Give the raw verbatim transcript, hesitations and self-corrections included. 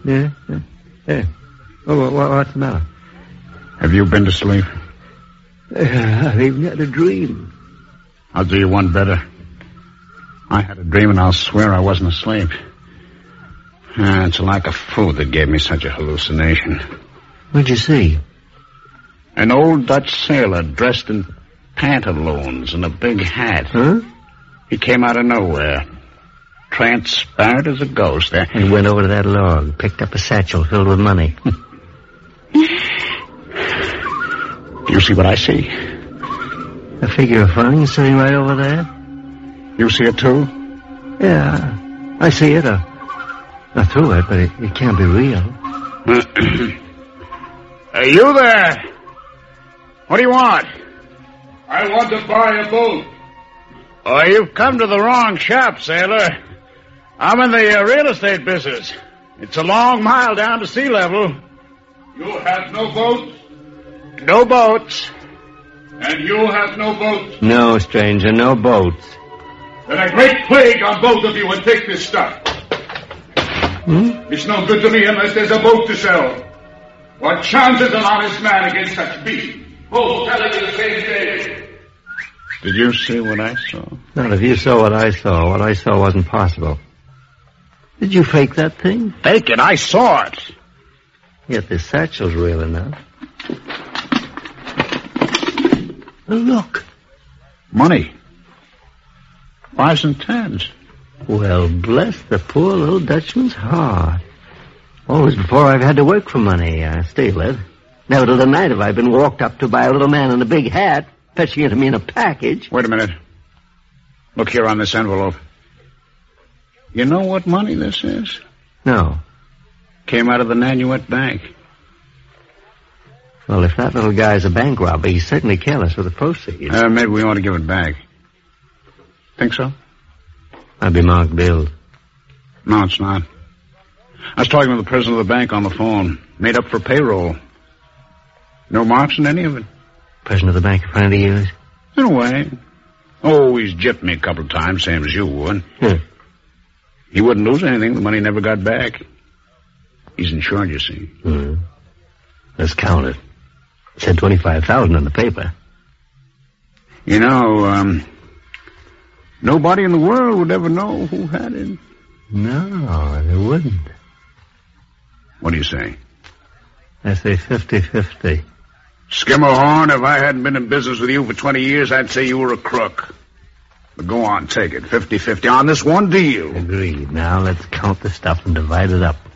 Yeah? Yeah. yeah. Oh, what, what's the matter? Have you been to sleep? Uh, I've even had a dream. I'll do you one better. I had a dream, and I'll swear I wasn't asleep. Uh, it's a lack of food that gave me such a hallucination. What'd you see? An old Dutch sailor dressed in pantaloons and a big hat. Huh? He came out of nowhere, transparent as a ghost. There. And went over to that log, picked up a satchel filled with money. Do you see what I see? A figure of fun sitting right over there. You see it, too? Yeah, I see it. Uh, I threw it, but it, it can't be real. Hey, you there? What do you want? I want to buy a boat. Oh, you've come to the wrong shop, sailor. I'm in the uh, real estate business. It's a long mile down to sea level. You have no boats? No boats. And you have no boats? No, stranger, no boats. Then a great plague on both of you and take this stuff. Hmm? It's no good to me unless there's a boat to sell. What chance is an honest man against such beast? Both telling you the same day. Did you see what I saw? Not if you saw what I saw. What I saw wasn't possible. Did you fake that thing? Fake it, I saw it. Yet this satchel's real enough. Look. Money. Fives and tens. Well, bless the poor little Dutchman's heart. Always before I've had to work for money, I steal it. Never till the night have I been walked up to by a little man in a big hat, fetching it to me in a package. Wait a minute. Look here on this envelope. You know what money this is? No. Came out of the Nanuet Bank. Well, if that little guy's a bank robber, he's certainly careless with the proceeds. Uh, maybe we ought to give it back. Think so? I'd be marked billed. No, it's not. I was talking to the president of the bank on the phone. Made up for payroll. No marks in any of it. President of the bank, a friend of yours? In a way. Oh, he's gypped me a couple of times, same as you would. Hmm. He wouldn't lose anything. The money never got back. He's insured, you see. Hmm. Let's count it. It said twenty-five thousand dollars in the paper. You know, um, nobody in the world would ever know who had it. No, they wouldn't. What do you say? I say fifty-fifty. Skimmerhorn, if I hadn't been in business with you for twenty years, I'd say you were a crook. But go on, take it. fifty-fifty on this one deal. Agreed. Now let's count the stuff and divide it up.